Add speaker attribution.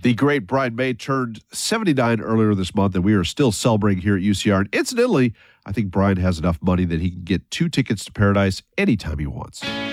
Speaker 1: The great Brian May turned 79 earlier this month, and we are still celebrating here at UCR. And incidentally, I think Brian has enough money that he can get 2 tickets to Paradise anytime he wants.